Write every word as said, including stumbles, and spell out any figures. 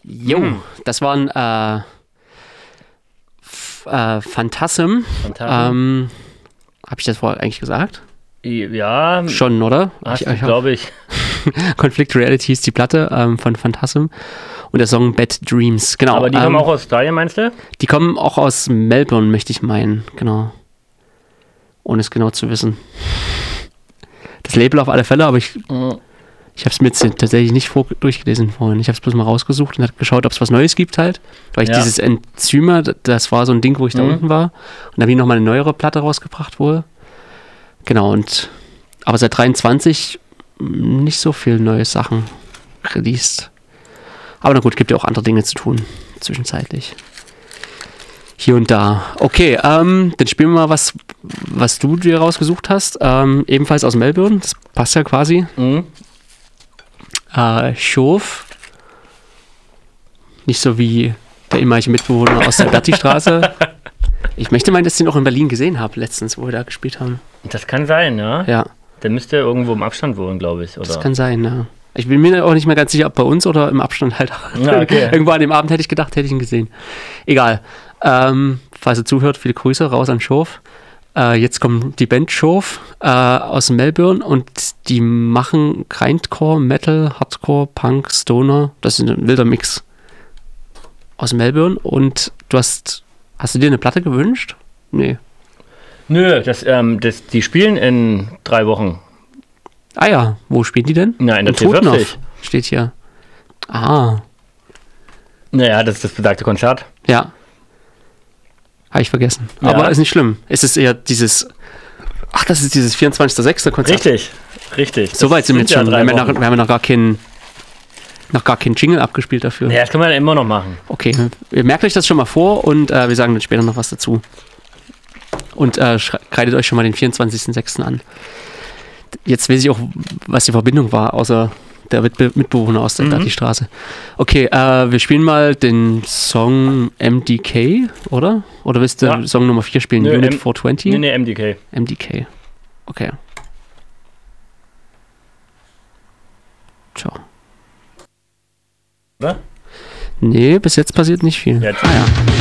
Jo, Hm. das waren äh, f- äh, Phantasm. Phantasm. Ähm, Habe ich das vorher eigentlich gesagt? Ja, Schon, oder? hast Ich, du, ich, glaube ich. Conflict Reality ist die Platte ähm, von Phantasm und der Song Bad Dreams. Genau. Aber die ähm, kommen auch aus Australien, meinst du? Die kommen auch aus Melbourne, möchte ich meinen. Genau. Ohne es genau zu wissen. Das Label auf alle Fälle, aber ich, Mhm. ich habe es mir jetzt tatsächlich nicht vor, durchgelesen vorhin. Ich habe es bloß mal rausgesucht und habe geschaut, ob es was Neues gibt halt. Weil ich Ja. dieses Enzyme, das war so ein Ding, wo ich da Mhm. unten war. Und da habe ich nochmal eine neuere Platte rausgebracht wohl. Genau, und aber seit dreiundzwanzig nicht so viel neue Sachen released. Aber na gut, gibt ja auch andere Dinge zu tun, zwischenzeitlich. Hier und da. Okay, ähm, dann spielen wir mal was, was du dir rausgesucht hast. Ähm, ebenfalls aus Melbourne. Das passt ja quasi. Mhm. Äh, Schof. Nicht so wie der ehemalige Mitbewohner aus der Berti-Straße. Ich möchte meinen, dass ich den auch in Berlin gesehen habe, letztens, wo wir da gespielt haben. Das kann sein, ja. Ja, Der müsste irgendwo im Abstand wohnen, glaube ich. Oder? das kann sein, ja. Ich bin mir auch nicht mehr ganz sicher, ob bei uns oder im Abstand halt. Ja, okay. Irgendwo an dem Abend hätte ich gedacht, hätte ich ihn gesehen. Egal. Ähm, falls ihr zuhört, viele Grüße raus an Schof. Äh, jetzt kommt die Band Schof äh, aus Melbourne und die machen Grindcore, Metal, Hardcore, Punk, Stoner. Das ist ein wilder Mix aus Melbourne. Und du hast, hast du dir eine Platte gewünscht? Nee. Nö, das, ähm, das, die spielen in drei Wochen. Ah ja, wo spielen die denn? Na, in der In Trutnov T vierzig. steht hier. Ah, Naja, das ist das besagte Konzert. ja. Habe ich vergessen. Ja. Aber ist nicht schlimm. Es ist eher dieses. Ach, das ist dieses vierundzwanzigster sechster Konzert. Richtig, richtig. So weit sind wir jetzt ja schon. Wir drei haben, ja noch, Wochen. wir haben ja noch gar keinen. Noch gar keinen Jingle abgespielt dafür. Ja, das kann man ja immer noch machen. Okay, ihr merkt euch das schon mal vor und äh, wir sagen dann später noch was dazu. Und äh, schrei- kreidet euch schon mal den vierundzwanzigster sechster an. Jetzt weiß ich auch, was die Verbindung war, außer der Mitbe Mitbewohner aus der Mhm. Berti-Straße. Okay, äh, wir spielen mal den Song M D K, oder? Oder willst du Ja. Song Nummer vier spielen? Nö, Unit M- vierhundertzwanzig? Nee, nee, M D K. M D K. Okay. Ciao. Oder? Nee, bis jetzt passiert nicht viel. Jetzt. Ah ja.